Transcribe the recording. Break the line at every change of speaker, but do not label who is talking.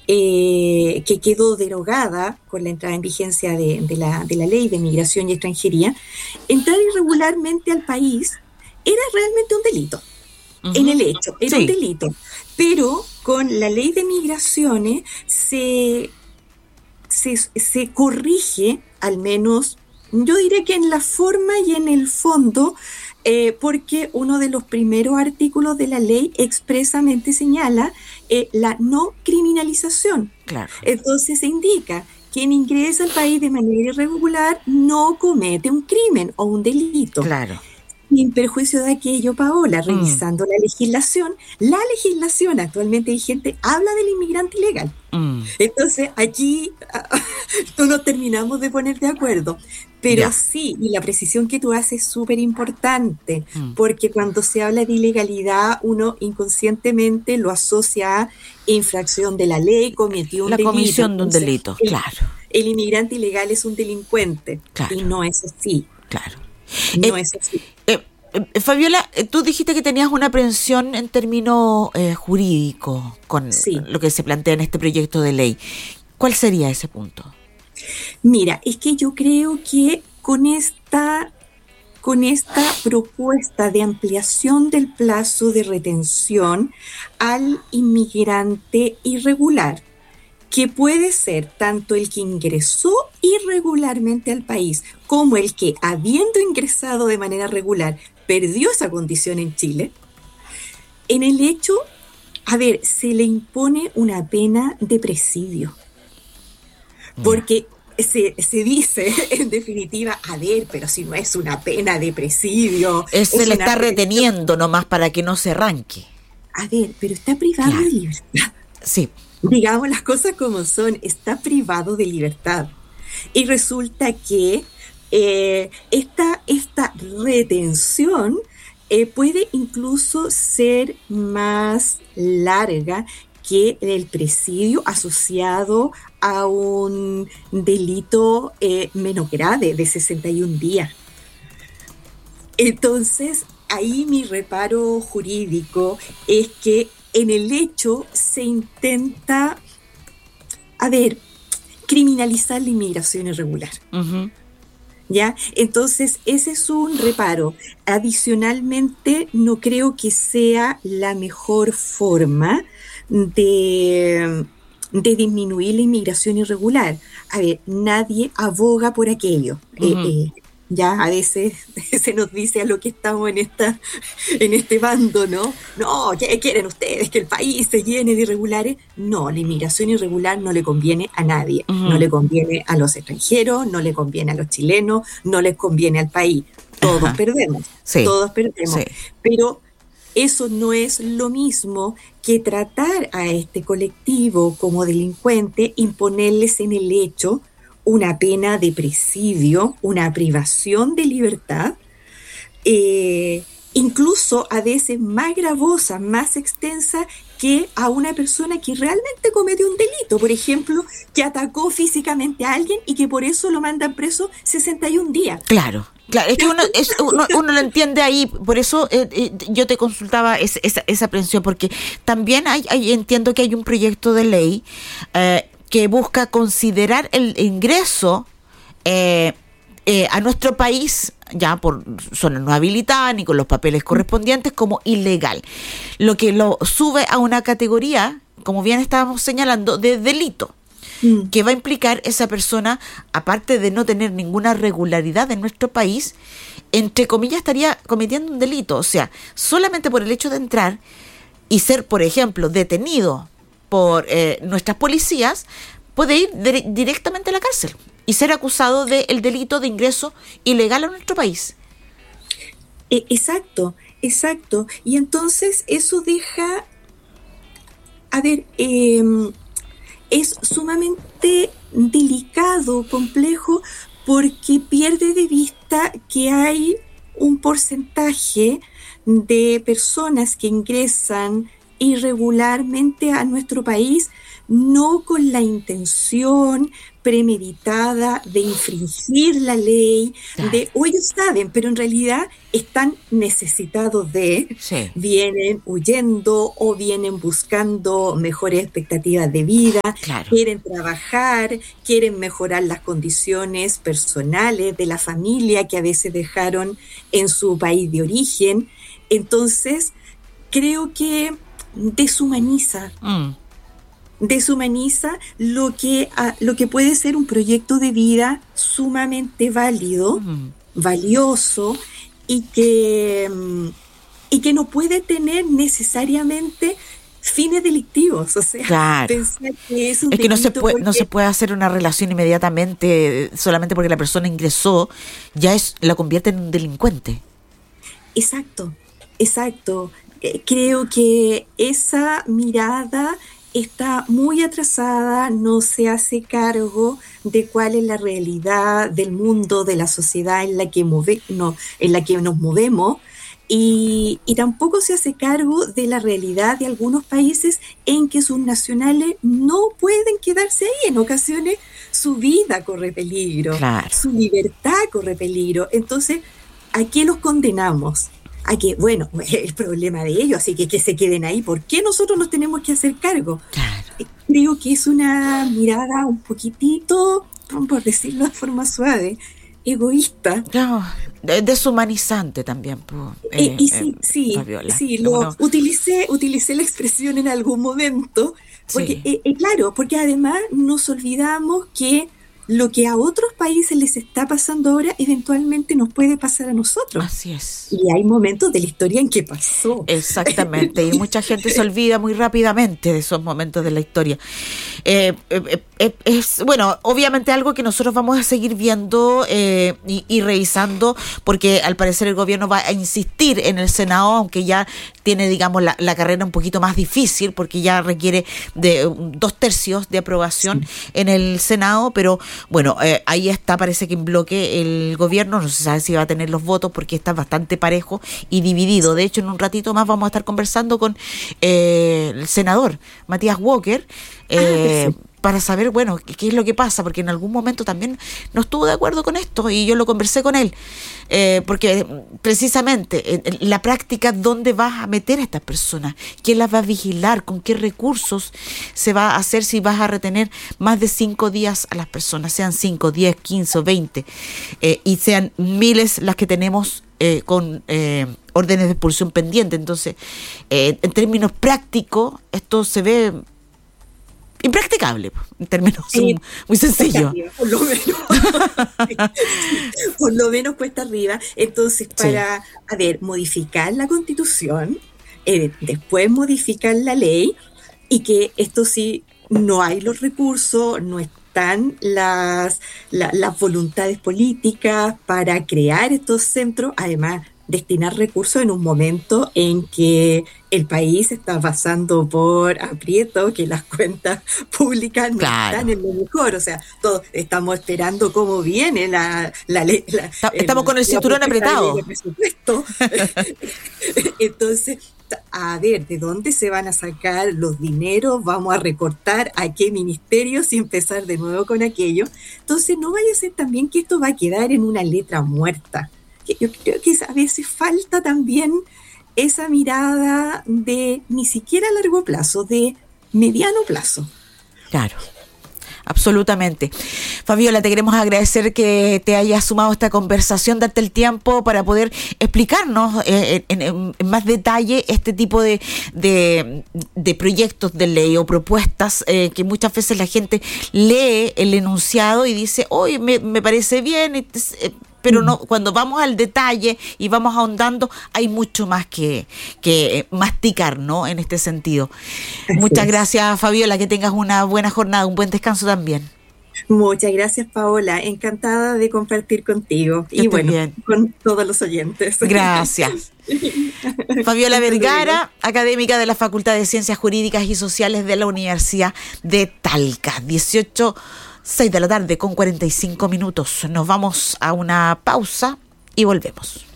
que quedó derogada con la entrada en vigencia de la ley de migración y extranjería, entrar irregularmente al país era realmente un delito. En el hecho, era un
Sí,
delito. Pero con la ley de migraciones se corrige, al menos, yo diría que en la forma y en el fondo, porque uno de los primeros artículos de la ley expresamente señala la no criminalización.
claro,
Entonces se indica quien ingresa al país de manera irregular no comete un crimen o un delito.
claro.
Sin perjuicio de aquello, Paola,
Mm,
revisando la legislación actualmente vigente habla del inmigrante ilegal.
mm,
Entonces, aquí no nos terminamos de poner de acuerdo. Pero
ya.
sí, y la precisión que tú haces es súper importante,
Mm.
porque cuando se habla de ilegalidad, uno inconscientemente lo asocia a infracción de la ley, cometió un
La
delito.
comisión de un
Entonces,
delito, claro,
el inmigrante ilegal es un delincuente, y
claro,
no es así,
claro.
no
Eh,
es así.
Fabiola, tú dijiste que tenías una aprehensión en términos jurídicos con
Sí.
lo que se plantea en este proyecto de ley. ¿Cuál sería ese punto?
Mira, es que yo creo que con esta propuesta de ampliación del plazo de retención al inmigrante irregular, que puede ser tanto el que ingresó irregularmente al país como el que, habiendo ingresado de manera regular, perdió esa condición en Chile, en el hecho, a ver, se le impone una pena de presidio.
Ya.
Porque se dice, en definitiva, a ver, pero si no es una pena de presidio,
Se
es
le
una
está
retención.
reteniendo nomás para que no se arranque.
A ver, pero está privado de
Claro,
libertad.
sí.
Digamos las cosas como son, está privado de libertad. Y resulta que esta retención puede incluso ser más larga que el presidio asociado a un delito menos grave de 61 días. Entonces, ahí mi reparo jurídico es que en el hecho se intenta, a ver, criminalizar la inmigración irregular.
Ujú.
¿Ya? Entonces, ese es un reparo. Adicionalmente, no creo que sea la mejor forma de disminuir la inmigración irregular. A ver, nadie aboga por aquello.
Ujú.
Ya a veces se nos dice a lo que estamos en este bando, ¿no? No, ¿qué quieren ustedes? ¿Que el país se llene de irregulares? No, la inmigración irregular no le conviene a nadie. No
Ujú.
le conviene a los extranjeros, no le conviene a los chilenos, no les conviene al país. Todos
Ajá.
perdemos,
Sí,
todos perdemos.
sí.
Pero eso no es lo mismo que tratar a este colectivo como delincuente, imponerles en el hecho una pena de presidio, una privación de libertad, incluso a veces más gravosa, más extensa que a una persona que realmente cometió un delito, por ejemplo, que atacó físicamente a alguien y que por eso lo mandan preso 61 días.
Claro, claro, es que uno lo entiende ahí, por eso yo te consultaba esa aprehensión, porque también entiendo que hay un proyecto de ley que busca considerar el ingreso a nuestro país, ya por zona no habilitada ni con los papeles correspondientes, como ilegal, lo que lo sube a una categoría, como bien estábamos señalando, de delito
Mm.
que va a implicar esa persona, aparte de no tener ninguna regularidad en nuestro país, entre comillas estaría cometiendo un delito. O sea, solamente por el hecho de entrar y ser, por ejemplo, detenido por nuestras policías, puede ir directamente a la cárcel y ser acusado del delito de ingreso ilegal a nuestro país.
Exacto, exacto. Y entonces eso deja, a ver, es sumamente delicado, complejo, porque pierde de vista que hay un porcentaje de personas que ingresan irregularmente a nuestro país, no con la intención, premeditada de infringir la ley, o ellos saben, pero en realidad están necesitados vienen huyendo o vienen buscando mejores expectativas de vida, quieren trabajar, quieren mejorar las condiciones personales de la familia que a veces dejaron en su país de origen. Entonces, creo que deshumaniza lo que puede ser un proyecto de vida sumamente válido, valioso, y que no puede tener necesariamente fines delictivos. O sea, pensar que es un
que no se puede hacer una relación inmediatamente solamente porque la persona ingresó, la convierte en un delincuente.
Exacto. Creo que esa mirada está muy atrasada, no se hace cargo de cuál es la realidad del mundo, de la sociedad en la que nos movemos, y tampoco se hace cargo de la realidad de algunos países en que sus nacionales no pueden quedarse ahí. En ocasiones su vida corre peligro, su libertad corre peligro. Entonces, ¿a qué los condenamos? A que, bueno, es el problema de ellos, así que se queden ahí. ¿Por qué nosotros nos tenemos que hacer cargo? Creo que es una mirada un poquitito, por decirlo de forma suave, egoísta.
Deshumanizante también.
Utilicé la expresión en algún momento, porque, porque además nos olvidamos que lo que a otros países les está pasando ahora, eventualmente nos puede pasar a nosotros.
Así es.
Y hay momentos de la historia en que pasó.
Exactamente, y mucha gente se olvida muy rápidamente de esos momentos de la historia. Bueno, obviamente algo que nosotros vamos a seguir viendo y revisando, porque al parecer el gobierno va a insistir en el Senado, aunque ya tiene, digamos, la carrera un poquito más difícil, porque ya requiere de 2/3 de aprobación en el Senado, pero bueno, ahí está, parece que en bloque el gobierno, no se sabe si va a tener los votos porque está bastante parejo y dividido. De hecho, en un ratito más vamos a estar conversando con el senador Matías Walker, para saber, bueno, qué es lo que pasa, porque en algún momento también no estuvo de acuerdo con esto y yo lo conversé con él, porque precisamente en la práctica, ¿dónde vas a meter a estas personas? ¿Quién las va a vigilar? ¿Con qué recursos se va a hacer si vas a retener más de 5 días a las personas? Sean 5, 10, 15 o 20, y sean miles las que tenemos con órdenes de expulsión pendiente. Entonces, en términos prácticos, esto se ve impracticable, en términos muy sencillos.
Por lo menos. Por lo menos cuesta arriba. Entonces, para, modificar la Constitución, después modificar la ley, y que esto sí, no hay los recursos, no están las voluntades políticas para crear estos centros, además destinar recursos en un momento en que el país está pasando por aprieto, que las cuentas públicas no están en lo mejor. O sea, todos estamos esperando cómo viene la ley.
Estamos con el cinturón apretado.
Entonces, a ver, ¿de dónde se van a sacar los dineros? ¿Vamos a recortar a qué ministerios y empezar de nuevo con aquello? Entonces, no vaya a ser también que esto va a quedar en una letra muerta. Yo creo que a veces falta también esa mirada de ni siquiera a largo plazo, de mediano plazo.
Claro, absolutamente. Fabiola, te queremos agradecer que te hayas sumado a esta conversación, darte el tiempo para poder explicarnos en más detalle este tipo de proyectos de ley o propuestas que muchas veces la gente lee el enunciado y dice, oye, me parece bien, pero no, cuando vamos al detalle y vamos ahondando, hay mucho más que masticar, ¿no? En este sentido. Muchas gracias, Fabiola, que tengas una buena jornada, un buen descanso también.
Muchas gracias, Paola. Encantada de compartir contigo y con todos los oyentes.
Gracias. Fabiola Vergara, académica de la Facultad de Ciencias Jurídicas y Sociales de la Universidad de Talca. 6 de la tarde con 45 minutos. Nos vamos a una pausa y volvemos.